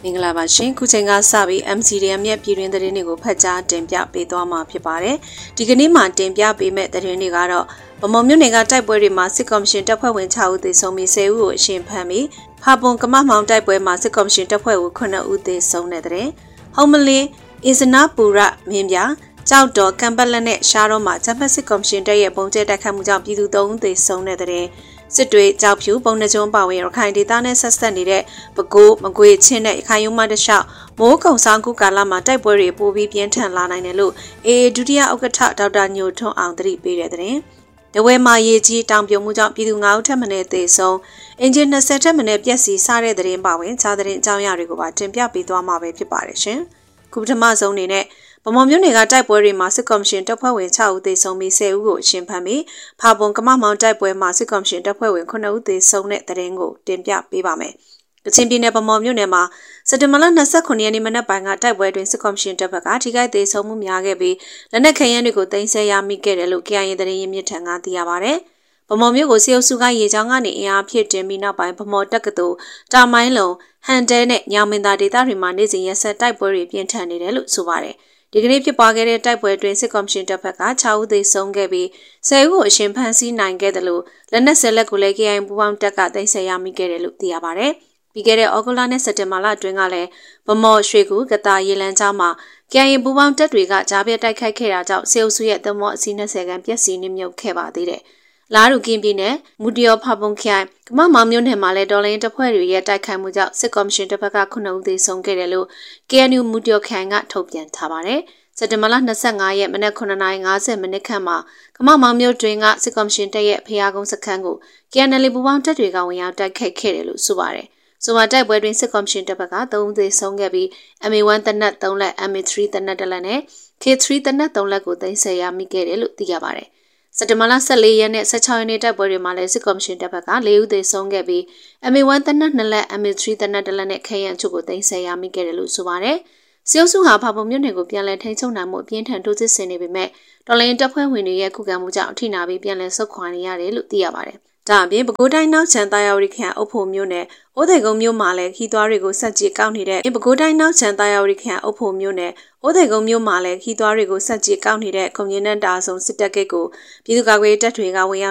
မင်္ဂလာပါရှင်ခုချိန်ကစပြီး MCDM ရဲ့ပြည်တွင်းသတင်းတွေကိုဖတ်ကြားတင်ပြပေးသွားမှာဖြစ်ပါတယ်ဒီကနေ့မှတင်ပြပေးမဲ့သတင်းတွေကတော့ဗမော်မြို့နယ်ကတိုက်ပွဲတွေမှာစစ်ကော်မရှင်တပ်ဖွဲ့ဝင်6ဦးသေဆုံးပြီး10ဦးကိုအရှင်ဖမ်းပြီးဖာပွန်ကမမောင်တိုက်ပွဲမှာစစ်ကော်မရှင်တပ်ဖွဲ့ဝင်9ဦးသေဆုံးတဲ့တဲ့ဟုံမလင်းအစ္စနာပူရမင်းပြကြောက်တော်ကံပတ်လက်နဲ့ရှားတော့မှာဂျပန်စစ်ကော်မရှင်တပ်ရဲ့ပုံကျဲတိုက်ခတ်မှုကြောင့်ပြည်သူ3ဦးသေဆုံးတဲ့တဲ့စစ်တွေကြောက်ဖြူပုံနှကျုံးပါဝင်ရခိုင်ဒေသနဲ့ဆက်ဆက်နေတဲ့ပဲခူးမကွေချင်းနဲ့ရခိုင်ရုံးမတလျှောက်မိုးကုံဆောင်ကူကာလမှာတိုက်ပွဲတွေပိုပြီးပြင်းထန်လာနိုင်တယ်လို့အေဒုတိယဥက္ကဋ္ဌဒေါက်တာညိုထွန်းအောင်သတိပေးတဲ့တဲ့တဝဲမှာရေကြီးတောင်ပြုံမှုကြောင့်ပြည်သူ9ဦးထပ်မံသေဆုံးအင်ဂျင်20ထပ်မံပျက်စီးစားတဲ့တဲ့ပါဝင်ခြားတဲ့အကြောင်းအရာတွေကိုပါတင်ပြပေးသွားမှာပဲဖြစ်ပါတယ်ရှင်ခုပထမဆုံးအနေနဲ့ဗမော်မြို့နယ်ကတိုက်ပွဲတွေမှာစစ်ကော်မရှင်တပ်ဖွဲ့ဝင်6ဦးသေဆုံးပြီး10ဦးကိုအရှင်ဖမ်းပြီးဖာပွန်ကမမောင်တိုက်ပွဲမှာစစ်ကော်မရှင်တပ်ဖွဲ့ဝင်9ဦးသေဆုံးတဲ့သတင်းကိုတင်ပြပေးပါမယ်။ကချင်ပြည်နယ်ဗမော်မြို့နယ်မှာစက်တင်ဘာလ29ရက်နေ့မနက်ပိုင်းကတိုက်ပွဲတွင်စစ်ကော်မရှင်တပ်ဘက်ကထိခိုက်သေဆုံးမှုများခဲ့ပြီးလက်နက်ခဲယမ်းတွေကိုတင်ဆက်ရမိခဲ့တယ်လို့ KIA သတင်းရင်းမြစ်ထံကသိရပါဗျ။ဗမော်မြို့ကိုစစ်အုပ်စုကရေချောင်းကနေအင်အားဖြည့်တင်ပြီးနောက်ပိုင်းဗမော်တက္ကသိုလ်တာမိုင်းလုံဟန်တဲနဲ့ညောင်မင်းသားဒေသတွေမှာနေ့စဉ်ရက်ဆက်တိုက်ပွဲတွေပြင်းထန်နေတယ်လို့ဆိုပါတယ်။ဒီကနေ့ဖြစ်ပွားခဲ့တဲ့တိုက်ပွဲတွင်စစ်ကော်မရှင်တပ်ဖက်က6ဦးသေဆုံးခဲ့ပြီး10ဦးကိုအရှင်ဖမ်းဆီးနိုင်ခဲ့တယ်လို့လက်နက်ဆက်လက်ကိုလည်း KIA ပူးပေါင်းတပ်ကတင်ဆက်ရမိခဲ့တယ်လို့သိရပါဗျ။ပြီးခဲ့တဲ့ဩဂုတ်လနဲ့စက်တင်ဘာလအတွင်းကလည်းဗမော်ရွှေကူကတာရေလန်းချောင်းမှာ KIA ပူးပေါင်းတပ်တွေကကြားပြတိုက်ခိုက်ခဲ့တာကြောင့်စစ်အုပ်စုရဲ့သမောအစီး20ခန်းပျက်စီးနှိမ့်မြုပ်ခဲ့ပါသေးတယ်။လာရူကင်းပြည်နယ်မူတရောဖာပွန်ခိုင်ကမမောင်မြို့နယ်မှာလည်းဒေါ်လာတပ်ဖွဲ့တွေရဲ့တိုက်ခိုက်မှုကြောင့်စစ်ကော်မရှင်တပ်ဖက်က9ဦးသေဆုံးခဲ့တယ်လို့ KNU မူတရောခိုင်ကထုတ်ပြန်ထားပါတယ်။စက်တင်ဘာလ25ရက်မနက်9:50မိနစ်ခန့်မှာကမမောင်မြို့တွင်ကစစ်ကော်မရှင်တပ်ရဲ့ဖျားကုန်းစခန်းကို KNL ပူးပေါင်းတပ်တွေကဝင်ရောက်တိုက်ခိုက်ခဲ့တယ်လို့ဆိုပါတယ်။ဆိုပါတိုက်ပွဲတွင်စစ်ကော်မရှင်တပ်ဘက်က3ဦးသေဆုံးခဲ့ပြီး MA1 တနက်3လက် MA3 တနက်1လက်နဲ့ K3 တနက်3လက်ကိုသိမ်းဆည်းရမိခဲ့တယ်လို့သိရပါတယ်။စက်တင်ဘာလ14ရက်နဲ့16ရက်နေ့တိုက်ပွဲတွေမှာလည်းစစ်ကော်မရှင်တပ်ဘက်က4ဦးသေဆုံးခဲ့ပြီး MA1 တနက်2လက် MA3 တနက်1လက်နဲ့ခဲယံချုပ်ကိုသိမ်းဆည်းရမိခဲ့တယ်လို့ဆိုပါတယ်။စစ်အုပ်စုဟာဖာပုံမြို့နယ်ကိုပြန်လည်ထိန်းချုပ်နိုင်မှုအပြင်းထန်တိုးစစ်ဆင်နေပေမဲ့တော်လိုင်းတပ်ဖွဲ့ဝင်တွေရဲ့ခုခံမှုကြောင့်အထိနာပြီးပြန်လည်ဆုတ်ခွာနေရတယ်လို့သိရပါတယ်။ဒါအပြင်ပဲခူးတိုင်းနောက်ချန်တာယာဝတီခရိုင်အုပ်ဖို့မြို့နယ်အိုးသိကုန်းမြို့မှာလည်းခီးသွွားတွေကိုဆက်ကြေကောက်နေတဲ့ပဲခူးတိုင်းနောက်ချန်တာယာဝတီခရိုင်အုပ်ဖို့မြို့နယ်အိုးသိကုန်းမြို့မှာလည်းခီးသွွားတွေကိုဆက်ကြေကောက်နေတဲ့ခုံရင်းတန်းတာဆုံစစ်တပ်ဂိတ်ကိုပြည်သူ့ကာကွယ်တပ်တွေကဝင်ရောက်